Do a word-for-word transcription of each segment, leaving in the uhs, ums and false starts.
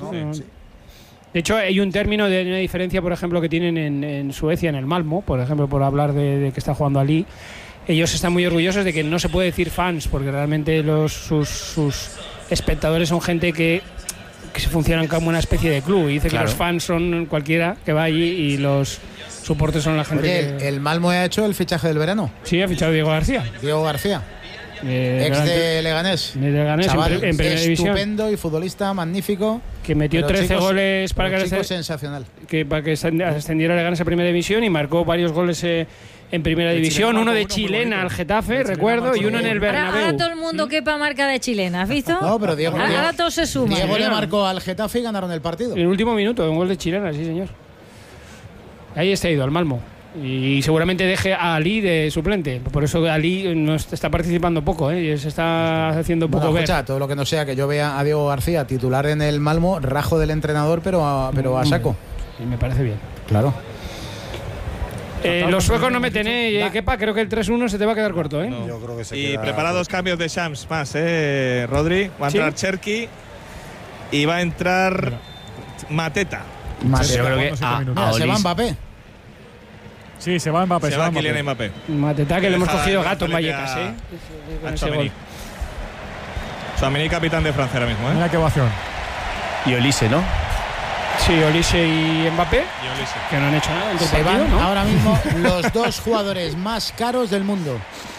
¿no? Sí, Sí. De hecho, hay un término de una diferencia, por ejemplo, que tienen en, en Suecia, en el Malmo, por ejemplo, por hablar de, de que está jugando Ali. Ellos están muy orgullosos de que no se puede decir fans, porque realmente los, sus, sus espectadores son gente que, que funcionan como una especie de club. Y dice claro. que los fans son cualquiera que va allí y los soportes son la gente. Oye, que... ¿el, el Malmo ha hecho el fichaje del verano? Sí, ha fichado a Diego García. Diego García. Eh, ex de Leganés, de Leganés chaval, en, en primera división, estupendo y futbolista magnífico, que metió trece chicos, goles para que, chico sensacional. que para que ascendiera Leganés a primera división y marcó varios goles eh, en primera de división, uno de chilena al Getafe, recuerdo, y uno en el Bernabéu. Ahora, ahora todo el mundo quepa marca de chilena, ¿has visto? No, pero Diego, ahora, Diego, ahora todo se suma. Diego le marcó al Getafe y ganaron el partido. En el último minuto, un gol de chilena, sí señor. Ahí está ido al Malmo. Y seguramente deje a Ali de suplente. Por eso Ali no está participando poco, ¿eh? Se está haciendo poco bueno, ver. Escucha, todo lo que no sea que yo vea a Diego García titular en el Malmo, rajo del entrenador, pero a, pero a saco. Sí, me parece bien. Claro. Eh, los suecos no meten, ¿eh? Kepa, creo que el tres uno se te va a quedar corto, ¿eh? No. Yo creo que se y queda... preparados cambios de Shams más, ¿eh, Rodri? Va a entrar ¿Sí? Cherki y va a entrar Mateta. Mateta. Yo creo que a, a, a se va Mbappé. Sí, se va Mbappé. Se, se va Kylian Mbappé. Mateta, que le hemos cogido gato en Vallecas, ¿eh? A Tchouaméni. Tchouaméni, capitán de Francia ahora mismo, ¿eh? Mira qué ovación. Y Olise, ¿no? Sí, Olise y Mbappé, y Olise. que no han hecho nada. Se partido, van ¿no? ahora mismo los dos jugadores más caros del mundo.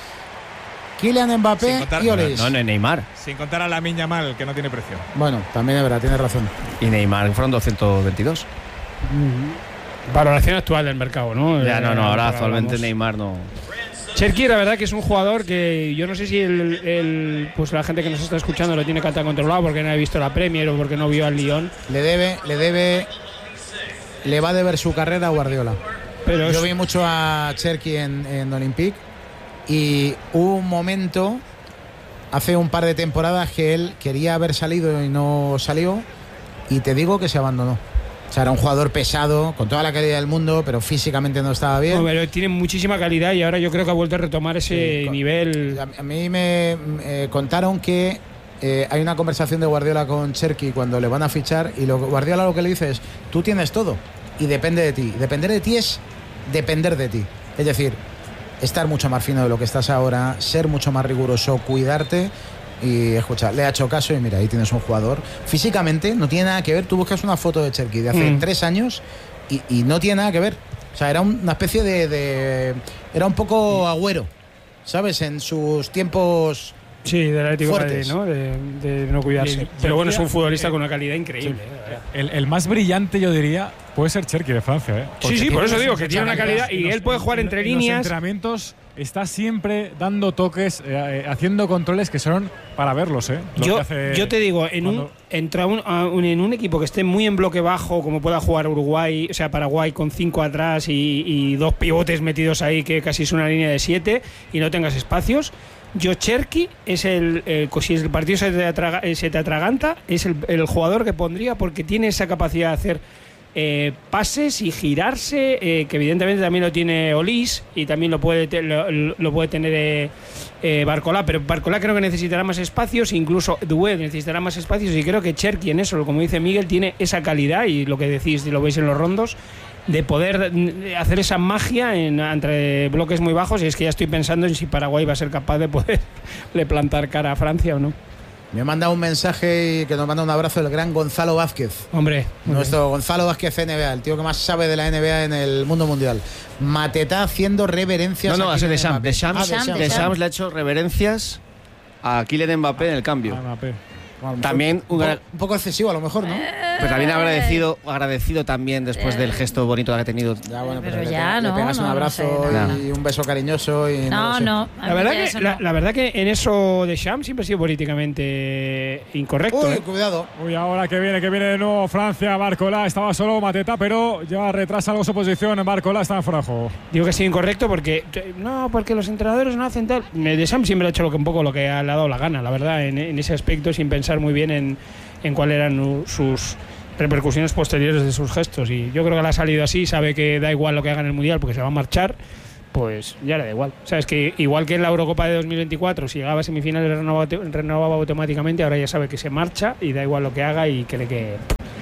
Kylian Mbappé contar, y Olise. No, no, Neymar. Sin contar a Lamine Yamal, que no tiene precio. Bueno, también es verdad, tienes razón. Y Neymar fueron doscientos veintidós. Mm-hmm. Valoración actual del mercado, ¿no? Ya, no, no, ahora eh, actualmente hablamos. Neymar no. Cherki, la verdad que es un jugador que yo no sé si el, el, pues la gente que nos está escuchando lo tiene que estar controlado porque no ha visto la Premier o porque no vio al Lyon. Le debe, le debe, le va a deber su carrera a Guardiola. Pero yo es... vi mucho a Cherki en, en Olympique y hubo un momento hace un par de temporadas que él quería haber salido y no salió y te digo que se abandonó. O sea, era un jugador pesado, con toda la calidad del mundo, pero físicamente no estaba bien. No, pero tiene muchísima calidad y ahora yo creo que ha vuelto a retomar ese sí, nivel. A mí me eh, contaron que eh, hay una conversación de Guardiola con Cherki cuando le van a fichar y lo, Guardiola lo que le dice es, tú tienes todo y depende de ti. Depender de ti es depender de ti. Es decir, estar mucho más fino de lo que estás ahora, ser mucho más riguroso, cuidarte. Y escucha, le ha hecho caso y mira, ahí tienes un jugador. Físicamente no tiene nada que ver. Tú buscas una foto de Cherki de hace mm. tres años y, y no tiene nada que ver. O sea, era una especie de, de era un poco Agüero, ¿sabes? En sus tiempos sí, del Atlético fuertes. Madrid, ¿no? De, de no cuidarse. Y, pero bueno, es un futbolista eh, con una calidad increíble. Sí. Eh, el, el más brillante, yo diría, puede ser Cherki de Francia, ¿eh? Porque sí, sí, por eso digo que tiene una calidad y, y él puede jugar entre líneas. Los entrenamientos está siempre dando toques, eh, haciendo controles que son para verlos, ¿eh? Lo yo, que hace yo te digo, en cuando... un, entra un, un, en un equipo que esté muy en bloque bajo, como pueda jugar Uruguay, o sea, Paraguay con cinco atrás y, y dos pivotes metidos ahí, que casi es una línea de siete, y no tengas espacios. Yo, Cherki es el, el si el partido se te, atraga, se te atraganta, es el, el jugador que pondría porque tiene esa capacidad de hacer Eh, pases y girarse, eh, que evidentemente también lo tiene Olise y también lo puede, te, lo, lo puede tener eh, eh, Barcola, pero Barcola creo que necesitará más espacios, incluso Doué necesitará más espacios y creo que Cherki en eso, como dice Miguel, tiene esa calidad y lo que decís, lo veis en los rondos, de poder hacer esa magia en, entre bloques muy bajos y es que ya estoy pensando en si Paraguay va a ser capaz de poderle plantar cara a Francia o no. Me ha mandado un mensaje y que nos manda un abrazo el gran Gonzalo Vázquez. Hombre. Nuestro hombre. Gonzalo Vázquez N B A, el tío que más sabe de la N B A en el mundo mundial. Mateta haciendo reverencias. No, no, a hace de Shams. De Shams, ah, de Shams le ha hecho reverencias a Kylian Mbappé en el cambio. Ah, Mbappé. Bueno, también un, un, un poco excesivo a lo mejor, ¿no? Pero también agradecido, agradecido también después del gesto bonito que ha tenido. Ya, bueno, pero, pero pero ya le, no, le pegas no, un abrazo no sé, y un beso cariñoso y no, no, no, no la verdad que eso la, no. la verdad que en eso de Shams siempre ha sido políticamente incorrecto. Uy, ¿eh? cuidado. Uy, ahora que viene, que viene de nuevo Francia, Barcola, estaba solo Mateta, pero ya retrasa algo su posición, Barcola está en fuera de juego. Digo que ha sido incorrecto porque no, porque los entrenadores no hacen tal. De Shams siempre ha hecho lo que un poco lo que le ha dado la gana, la verdad, en, en ese aspecto, sin pensar muy bien en en cuáles eran sus repercusiones posteriores de sus gestos y yo creo que le ha salido así, sabe que da igual lo que haga en el Mundial porque se va a marchar, pues ya le da igual. O sea, es que igual que en la Eurocopa de dos mil veinticuatro, si llegaba a semifinales renovaba, renovaba automáticamente, ahora ya sabe que se marcha y da igual lo que haga y cree que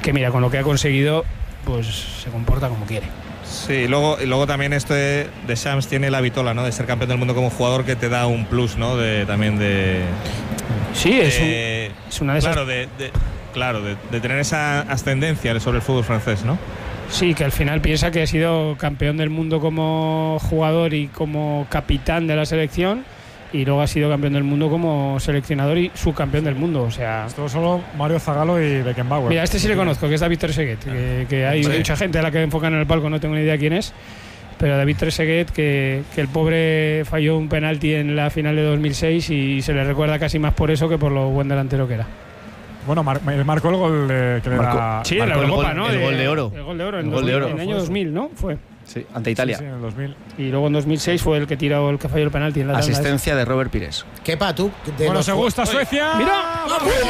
que mira, con lo que ha conseguido, pues se comporta como quiere. Sí, y luego, y luego también esto de, de Shams tiene la vitola, ¿no? De ser campeón del mundo como jugador, que te da un plus, ¿no? De, también de... Sí, es, de, un, es una de esas... Claro, de, de, claro de, de tener esa ascendencia sobre el fútbol francés, ¿no? Sí, que al final piensa que ha sido campeón del mundo como jugador y como capitán de la selección, y luego ha sido campeón del mundo como seleccionador y subcampeón del mundo, o sea... Esto solo Mario Zagallo y Beckenbauer. Mira, este sí le conozco, que es David Trezeguet, que, que hay sí. mucha gente a la que enfocan en el palco, no tengo ni idea quién es, pero David Trezeguet, que, que el pobre falló un penalti en la final de dos mil seis y se le recuerda casi más por eso que por lo buen delantero que era. Bueno, mar, marcó el gol de, que marcó, le da... Sí, en la Eurocopa, ¿no? El gol de oro. El gol de oro en, el dos mil, gol de oro. en el año dos mil, ¿no? Fue. Sí, ante Italia. Sí, sí, en el dos mil. Y luego en dos mil seis fue el que tiró, el que falló el penalti en la asistencia de Robert Pires. Kepa, tú. De bueno, los se gusta Suecia. ¡Mira!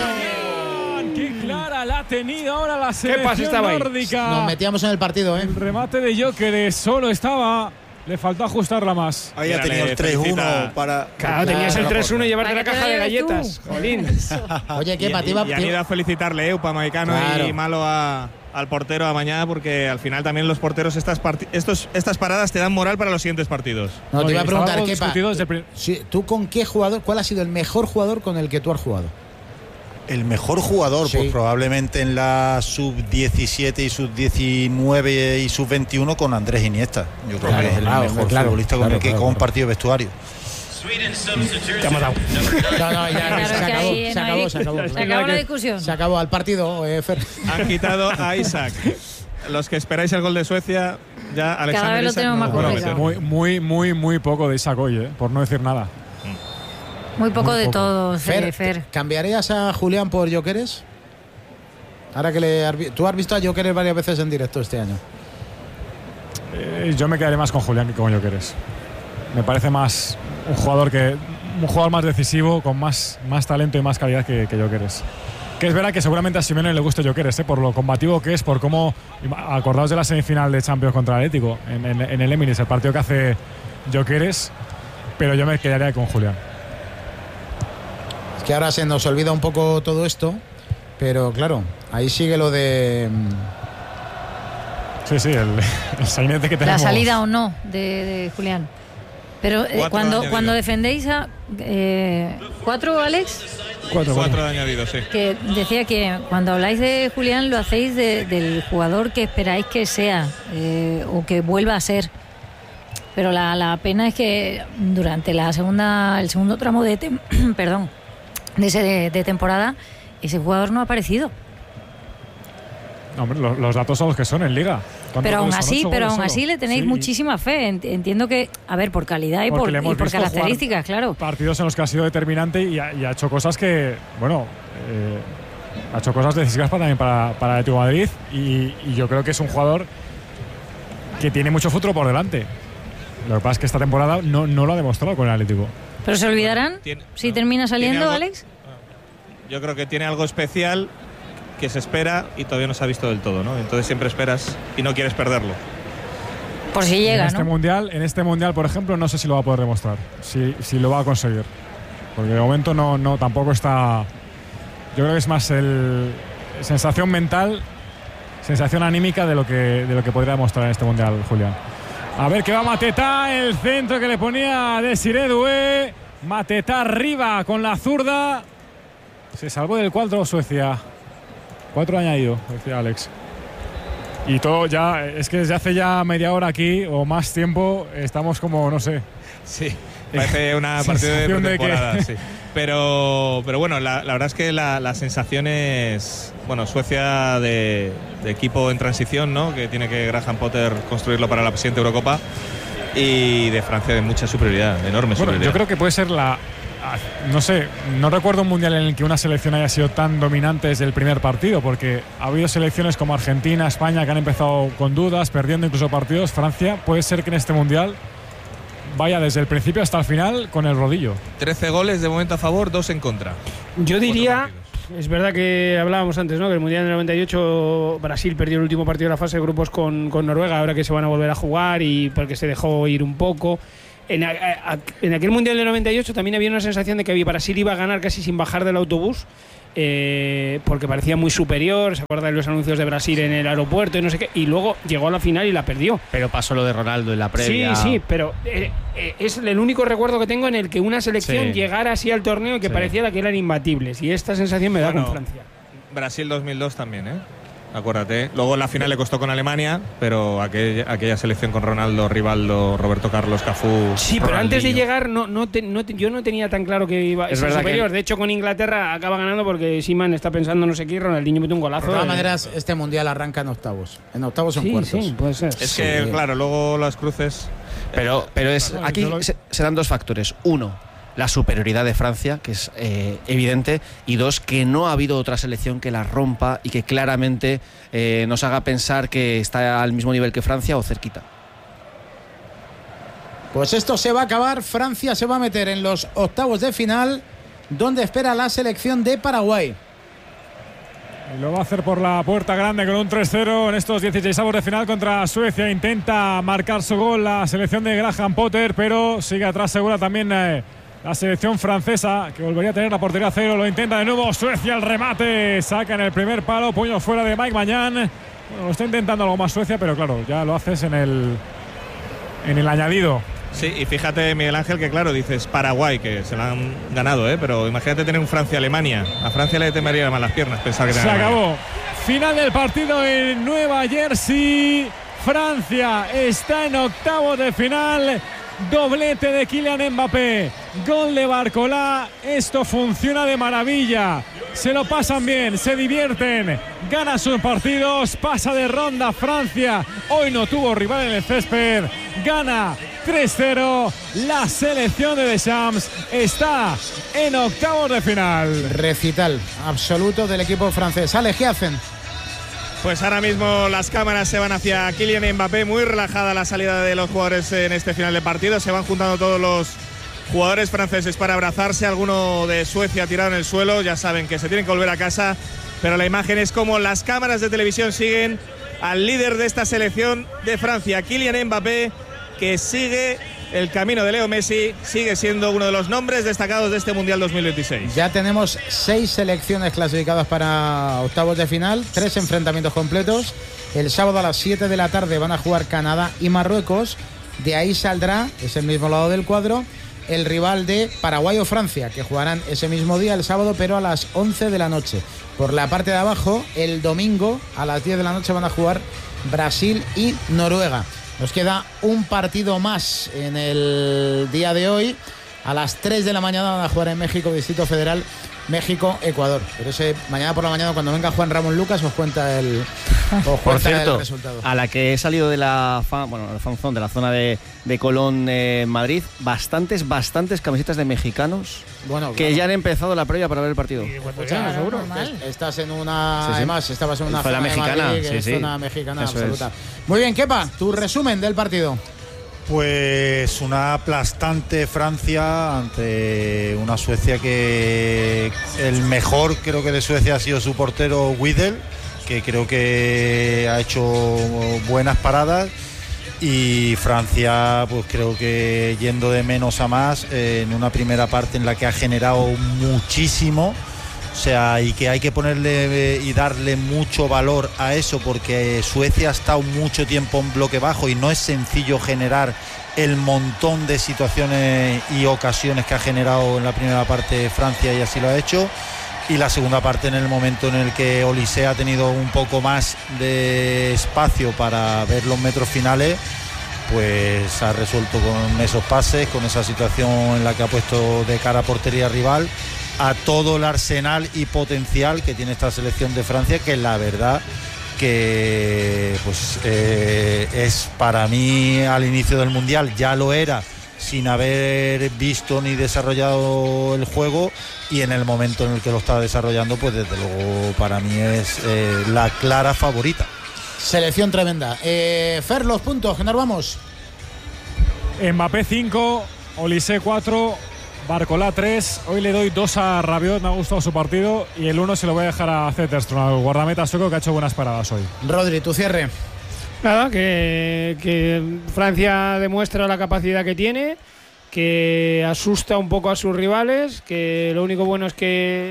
¡Qué clara la ha tenido ahora la selección estaba ahí? nórdica! Nos metíamos en el partido, ¿eh? El remate de Gyökeres solo estaba... Le faltó ajustarla más. Ahí ha tenido el tres uno para... Claro, tenías el tres uno y llevarte la caja de galletas. Jolín. Oye, Kepa, te y, iba y han ido a felicitarle, Eupa, Maicano claro. y Malo a, al portero a mañana, porque al final también los porteros estas, estos, estas paradas te dan moral para los siguientes partidos. No, te iba a preguntar, Kepa, el... sí, ¿tú con qué jugador, cuál ha sido el mejor jugador con el que tú has jugado? El mejor jugador, sí. pues probablemente en la sub diecisiete y sub diecinueve y sub veintiuno con Andrés Iniesta. Yo creo claro, que es el claro, mejor claro, futbolista claro, con el que claro, he compartido claro. vestuario. Te hemos dado. No, no, ya Claro, se, que acabó, ahí se, no acabó, hay- se acabó, Se acabó la discusión. Se acabó al partido, eh, Fer. Han quitado a Isaac. Los que esperáis el gol de Suecia, ya Alexander vez lo Isaac tenemos no más lo va a complicado. meter. Muy, muy, muy, muy poco de Isaac hoy, ¿eh? Por no decir nada. Muy poco Muy de poco. todo, Fer, Fer. Fer. ¿cambiarías a Julián por Gyökeres? Ahora que le has vi- tú has visto a Gyökeres varias veces en directo este año. Eh, yo me quedaré más con Julián que con Gyökeres. Me parece más un jugador que un jugador más decisivo, con más, más talento y más calidad que, que Gyökeres. Que es verdad que seguramente a Simeone le gusta Gyökeres, ¿eh? Por lo combativo que es, por cómo... Acordaos de la semifinal de Champions contra el Atlético, en, en, en el Emirates, el partido que hace Gyökeres, pero yo me quedaría con Julián. Es que ahora se nos olvida un poco todo esto, pero claro, ahí sigue lo de... Sí, sí, el, el sainete que La tenemos. salida o no de, de Julián. Pero eh, Cuatro cuando, añadidos. cuando defendéis a... Eh, ¿Cuatro, Alex? Cuatro, Cuatro de añadido, sí. Que decía que cuando habláis de Julián lo hacéis de- del jugador que esperáis que sea eh, o que vuelva a ser. Pero la, la pena es que durante la segunda el segundo tramo de tem- perdón de, ese de, de temporada ese jugador no ha aparecido. No, hombre, los, los datos son los que son en Liga. Pero aún goles son? así, ¿Ocho pero goles aún solo? así le tenéis Sí, muchísima fe. Ent- Entiendo que, a ver, por calidad y porque por, le hemos y por visto jugar características, claro. Partidos en los que ha sido determinante y ha, y ha hecho cosas que, bueno, eh, ha hecho cosas decisivas para, también para, para el Atlético de Madrid y, y yo creo que es un jugador que tiene mucho futuro por delante. Lo que pasa es que esta temporada no, no lo ha demostrado con el Atlético. Pero se olvidarán Tiene- si no, termina tiene saliendo, algo- Alex. Yo creo que tiene algo especial que se espera y todavía no se ha visto del todo, ¿no? Entonces siempre esperas y no quieres perderlo. Por si llega, en este ¿no? mundial, en este mundial, por ejemplo, no sé si lo va a poder demostrar, si, si lo va a conseguir, porque de momento no, no, tampoco está. Yo creo que es más el sensación mental, sensación anímica de lo que de lo que podría demostrar en este mundial, Julián. A ver que va Mateta, el centro que le ponía Desiré Doué. Mateta arriba con la zurda. Se salvó del cuatro Suecia. Cuatro añadido, decía Alex. Y todo ya, es que desde hace ya media hora aquí o más tiempo estamos como, no sé. Sí, parece una partida de Sensación de pretemporada, que- sí. Pero, pero bueno, la, la verdad es que la, la sensación es, bueno, Suecia de, de equipo en transición, ¿no? Que tiene que Graham Potter construirlo para la siguiente Eurocopa, y de Francia de mucha superioridad, de enorme Bueno, superioridad. yo creo que puede ser la. No sé, no recuerdo un mundial en el que una selección haya sido tan dominante desde el primer partido, porque ha habido selecciones como Argentina, España, que han empezado con dudas, perdiendo incluso partidos. Francia puede ser que en este mundial vaya desde el principio hasta el final con el rodillo. trece goles de momento a favor, dos en contra. Yo diría, partidos. es verdad que hablábamos antes, ¿no? Que el Mundial del noventa y ocho Brasil perdió el último partido de la fase de grupos con, con Noruega, ahora que se van a volver a jugar y porque se dejó ir un poco. En, a- a- en aquel Mundial del noventa y ocho también había una sensación de que Brasil iba a ganar casi sin bajar del autobús. Eh, porque parecía muy superior, se acuerdan de los anuncios de Brasil en el aeropuerto y no sé qué, y luego llegó a la final y la perdió. Pero pasó lo de Ronaldo en la previa. Sí, sí, pero eh, eh, es el único recuerdo que tengo en el que una selección Sí. llegara así al torneo que Sí. pareciera que eran imbatibles, y esta sensación me da Bueno, con Francia. Brasil dos mil dos también, ¿eh? Acuérdate. Luego en la final le costó con Alemania, pero aquella, aquella selección con Ronaldo, Rivaldo, Roberto Carlos, Cafú. Sí, pero antes de Ronaldinho. llegar no, no, te- no te- yo no tenía tan claro que iba a Es ser verdad superior. que- De hecho, con Inglaterra acaba ganando porque Seaman está pensando no sé qué, y Ronaldinho mete un golazo. De todas eh. maneras, este mundial arranca en octavos. En octavos o en Sí, cuartos. sí, puede ser. Es Sí. que, claro, luego las cruces. Pero, pero es Claro, aquí yo lo- se, se dan dos factores. Uno, la superioridad de Francia, que es eh, evidente. Y dos, que no ha habido otra selección que la rompa y que claramente eh, nos haga pensar que está al mismo nivel que Francia o cerquita. Pues esto se va a acabar. Francia se va a meter en los octavos de final, donde espera la selección de Paraguay. Y lo va a hacer por la puerta grande con un tres cero en estos dieciseisavos de final contra Suecia. Intenta marcar su gol la selección de Graham Potter, pero sigue atrás segura también eh, la selección francesa, que volvería a tener la portería a cero. Lo intenta de nuevo Suecia, el remate. Saca en el primer palo, puño fuera de Mike Mañán. Bueno, lo está intentando algo más Suecia, pero claro, ya lo haces en el, en el añadido. Sí, y fíjate, Miguel Ángel, que claro, dices Paraguay, que se la han ganado, ¿eh? Pero imagínate tener un Francia-Alemania. A Francia le temblarían más las piernas pensar que Se tenía Alemania. acabó. Final del partido en Nueva Jersey. Francia está en octavos de final. Doblete de Kylian Mbappé. Gol de Barcolá. Esto funciona de maravilla. Se lo pasan bien, se divierten. Gana sus partidos. Pasa de ronda Francia. Hoy no tuvo rival en el césped. Gana tres cero. La selección de Deschamps está en octavos de final. Recital absoluto del equipo francés. Ale, ¿qué hacen? Pues ahora mismo las cámaras se van hacia Kylian Mbappé, muy relajada la salida de los jugadores en este final de partido. Se van juntando todos los jugadores franceses para abrazarse. Alguno de Suecia tirado en el suelo, ya saben que se tienen que volver a casa. Pero la imagen es como las cámaras de televisión siguen al líder de esta selección de Francia, Kylian Mbappé, que sigue el camino de Leo Messi, sigue siendo uno de los nombres destacados de este Mundial dos mil veintiséis. Ya tenemos seis selecciones clasificadas para octavos de final, tres enfrentamientos completos. El sábado a las siete de la tarde van a jugar Canadá y Marruecos. De ahí saldrá, es el mismo lado del cuadro, el rival de Paraguay o Francia, que jugarán ese mismo día, el sábado, pero a las once de la noche. Por la parte de abajo, el domingo a las diez de la noche van a jugar Brasil y Noruega. Nos queda un partido más en el día de hoy. A las tres de la mañana van a jugar en México, Distrito Federal, México-Ecuador. Pero ese mañana por la mañana, cuando venga Juan Ramón Lucas, os cuenta el, os Por cuenta cierto, el resultado. a la que he salido de la fan, bueno, la fan zone, de la zona de, de Colón, eh, Madrid, bastantes, bastantes camisetas de mexicanos Bueno, que claro. ya han empezado la previa para ver el partido. Escucha, seguro. est- Estás en una. Sí, sí. Además, estabas en una Fue la zona de mexicana, Madrid, que sí, es sí. zona mexicana Eso absoluta. es. Muy bien, Kepa, tu resumen del partido. Pues una aplastante Francia ante una Suecia que el mejor creo que de Suecia ha sido su portero Widel, que creo que ha hecho buenas paradas, y Francia pues creo que yendo de menos a más eh, en una primera parte en la que ha generado muchísimo. O sea, y que hay que ponerle eh, y darle mucho valor a eso, porque Suecia ha estado mucho tiempo en bloque bajo y no es sencillo generar el montón de situaciones y ocasiones que ha generado en la primera parte Francia, y así lo ha hecho. Y la segunda parte, en el momento en el que Olise ha tenido un poco más de espacio para ver los metros finales, pues ha resuelto con esos pases, con esa situación en la que ha puesto de cara a portería rival, a todo el arsenal y potencial que tiene esta selección de Francia, que la verdad que pues eh, es para mí al inicio del Mundial, ya lo era sin haber visto ni desarrollado el juego, y en el momento en el que lo estaba desarrollando, pues desde luego para mí es eh, la clara favorita. Selección tremenda. Eh, Fer, los puntos, que nos vamos. Mbappé cinco, Olise cuatro, Barcolá tres. Hoy le doy dos a Rabiot, me ha gustado su partido, y el uno se lo voy a dejar a Zetterström, al guardameta sueco, que ha hecho buenas paradas hoy. Rodri, tu cierre. Nada, que, que Francia demuestra la capacidad que tiene, que asusta un poco a sus rivales, que lo único bueno es que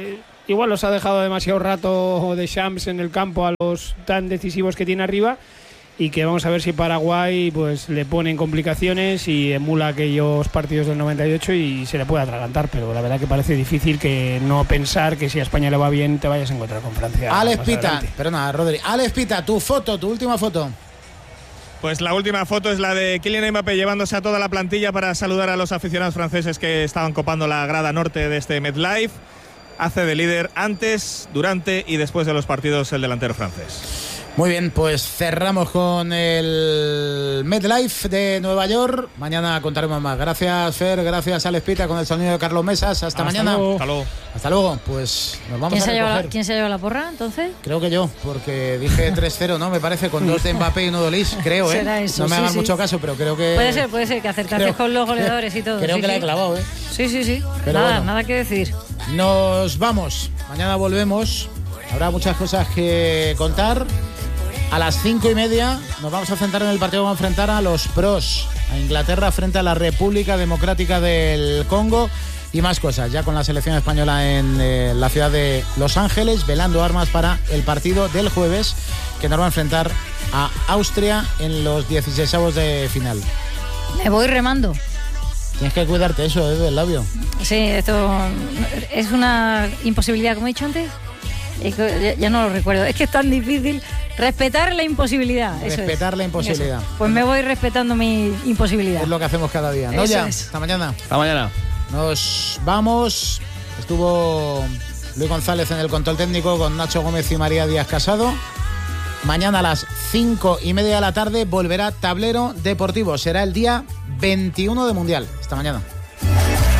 igual los ha dejado demasiado rato de Champs en el campo a los tan decisivos que tiene arriba, y que vamos a ver si Paraguay pues le pone en complicaciones y emula aquellos partidos del noventa y ocho y se le puede atragantar, pero la verdad que parece difícil que no pensar que si a España le va bien te vayas a encontrar con Francia. Alex Pita, perdona, Rodri. Alex Pita, tu foto, tu última foto. Pues la última foto es la de Kylian Mbappé llevándose a toda la plantilla para saludar a los aficionados franceses que estaban copando la grada norte de este MetLife. Hace de líder antes, durante y después de los partidos el delantero francés. Muy bien, pues cerramos con el MetLife de Nueva York. Mañana contaremos más. Gracias, Fer, gracias, Alex Pita, con el sonido de Carlos Mesas. Hasta, Hasta mañana. Luego. Hasta luego. Hasta luego. Pues nos vamos ¿Quién a se, recoger. ha la, ¿Quién se ha llevado la porra, entonces? Creo que yo, porque dije tres cero, ¿no? Me parece, con dos de Mbappé y uno de Olís, creo, ¿eh? Será eso, no me sí, hagan sí. mucho caso, pero creo que... Puede ser, puede ser, que acertaste creo, con los goleadores y todo. Creo sí, que sí. la he clavado, ¿eh? Sí, sí, sí. Pero nada, bueno. nada que decir. Nos vamos. Mañana volvemos. Habrá muchas cosas que contar. A las cinco y media nos vamos a centrar en el partido que va a enfrentar a los pros, a Inglaterra frente a la República Democrática del Congo y más cosas, ya con la selección española en eh, la ciudad de Los Ángeles, velando armas para el partido del jueves que nos va a enfrentar a Austria en los dieciseisavos de final. Me voy remando. Tienes que cuidarte eso, ¿eh? Del labio. Sí, esto es una imposibilidad, como he dicho antes. Es que ya, ya no lo recuerdo. Es que es tan difícil respetar la imposibilidad. Eso Respetar es. la imposibilidad. Eso. Pues me voy respetando mi imposibilidad. Es lo que hacemos cada día. No, Eso ya. es. Hasta mañana. Hasta mañana. Nos vamos. Estuvo Luis González en el control técnico con Nacho Gómez y María Díaz Casado. Mañana a las cinco y media de la tarde volverá Tablero Deportivo. Será el día veintiuno de Mundial. Hasta mañana.